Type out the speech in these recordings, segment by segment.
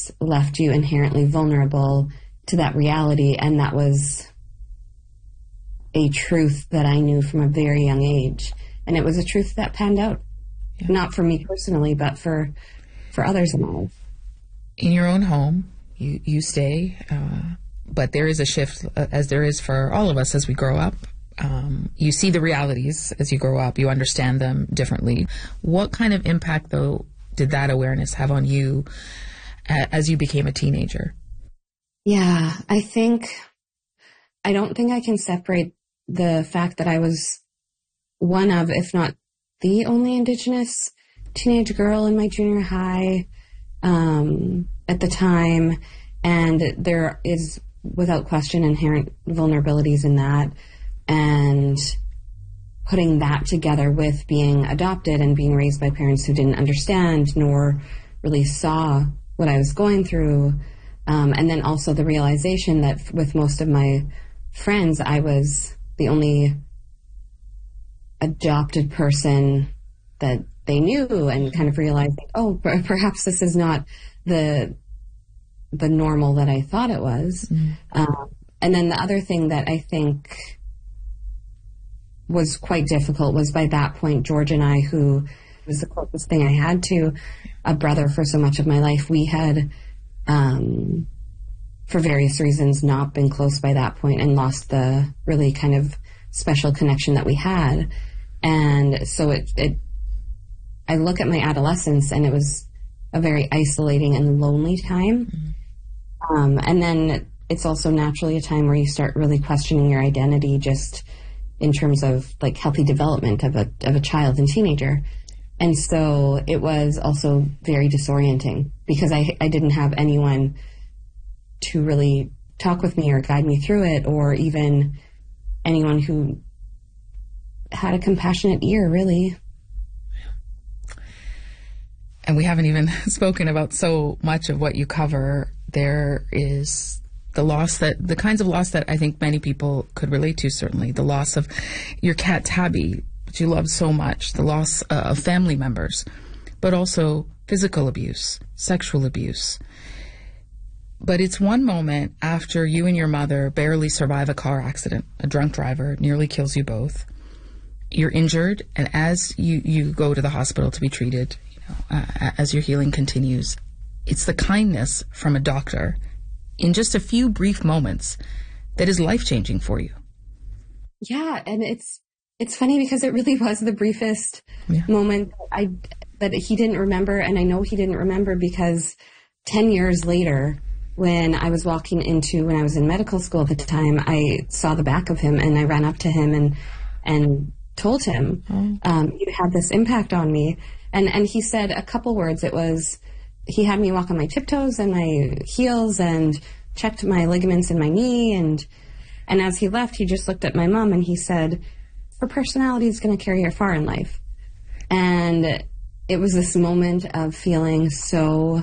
left you inherently vulnerable to that reality. And that was a truth that I knew from a very young age. And it was a truth that panned out, not for me personally, but for others in my life. In your own home, you stay, but there is a shift, as there is for all of us as we grow up. You see the realities as you grow up. You understand them differently. What kind of impact, though, did that awareness have on you as you became a teenager? Yeah, I don't think I can separate the fact that I was one of, if not the only Indigenous teenage girl in my junior high at the time. And there is, without question, inherent vulnerabilities in that. And putting that together with being adopted and being raised by parents who didn't understand nor really saw what I was going through. And then also the realization that with most of my friends, I was the only adopted person that they knew, and kind of realizing, oh, perhaps this is not the normal that I thought it was. And then the other thing that I think was quite difficult was, by that point, George and I, who was the closest thing I had to a brother for so much of my life, we had, for various reasons, not been close by that point and lost the really kind of special connection that we had. And so I look at my adolescence, and it was a very isolating and lonely time. And then it's also naturally a time where you start really questioning your identity, just in terms of like healthy development of a child and teenager. And so it was also very disorienting because I didn't have anyone to really talk with me or guide me through it, or even anyone who had a compassionate ear, really. And we haven't even spoken about so much of what you cover. There is the kinds of loss that I think many people could relate to, certainly. The loss of your cat, Tabby, which you loved so much, the loss of family members, but also physical abuse, sexual abuse. But it's one moment after you and your mother barely survive a car accident. A drunk driver nearly kills you both. You're injured, and as you go to the hospital to be treated, as your healing continues, it's the kindness from a doctor in just a few brief moments that is life-changing for you. Yeah, and it's funny because it really was the briefest moment that he didn't remember, and I know he didn't remember because 10 years later, when I was when I was in medical school at the time, I saw the back of him, and I ran up to him and told him, you had this impact on me. And he said a couple words. It was, he had me walk on my tiptoes and my heels and checked my ligaments in my knee. And as he left, he just looked at my mom and he said, her personality is going to carry her far in life. And it was this moment of feeling so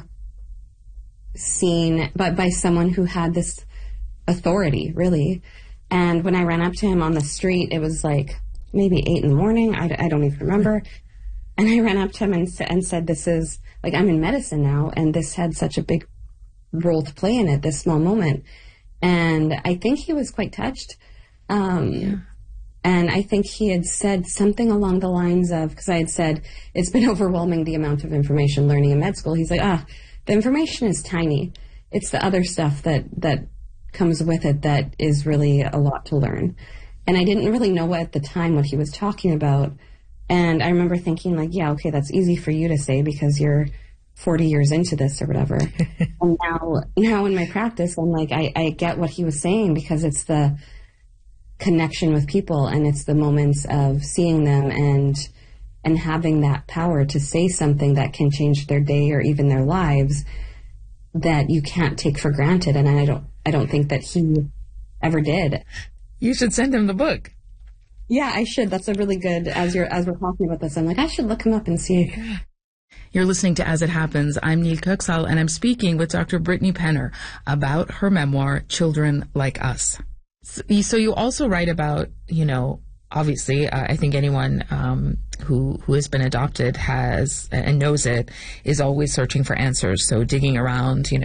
seen, but by someone who had this authority, really. And when I ran up to him on the street, it was like maybe 8 a.m. I don't even remember. And I ran up to him and said, this is, like, I'm in medicine now, and this had such a big role to play in it, this small moment. And I think he was quite touched. And I think he had said something along the lines of, because I had said, it's been overwhelming the amount of information learning in med school. He's like, the information is tiny. It's the other stuff that comes with it that is really a lot to learn. And I didn't really know at the time what he was talking about. And I remember thinking, like, yeah, okay, that's easy for you to say because you're 40 years into this or whatever. And now in my practice, I'm like, I get what he was saying because it's the connection with people, and it's the moments of seeing them and having that power to say something that can change their day or even their lives that you can't take for granted. And I don't think that he ever did. You should send him the book. Yeah, I should. That's a really good, as we're talking about this, I'm like, I should look him up and see. You're listening to As It Happens. I'm Neil Kuxal, and I'm speaking with Dr. Brittany Penner about her memoir, Children Like Us. So you also write about, obviously, I think anyone who has been adopted has and knows it is always searching for answers. So digging around,